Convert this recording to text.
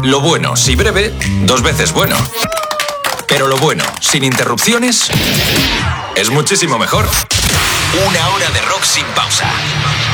Lo bueno, si breve, 2 veces bueno. Pero lo bueno, sin interrupciones, es muchísimo mejor. 1 hora de rock sin pausa.